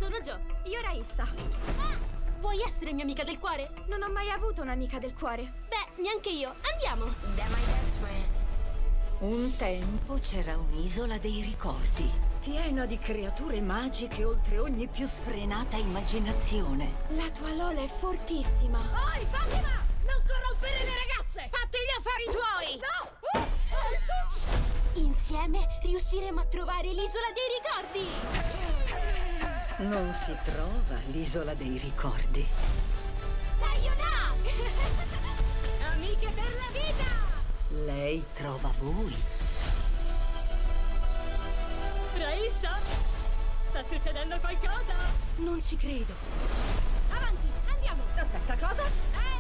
sono Jo. Io Raissa. Vuoi essere mia amica del cuore? Non ho mai avuto un'amica del cuore. Beh, neanche io. Andiamo. Un tempo c'era un'isola dei ricordi, piena di creature magiche oltre ogni più sfrenata immaginazione. La tua Lola è fortissima. Oi, Fatima! Non corrompere le ragazze! Fatti gli affari tuoi! No! Insieme riusciremo a trovare l'isola dei ricordi. Non si trova l'isola dei ricordi. Sayonara! Amiche per la vita! Lei trova voi. Raissa? Sta succedendo qualcosa? Non ci credo. Avanti, andiamo! Aspetta, cosa?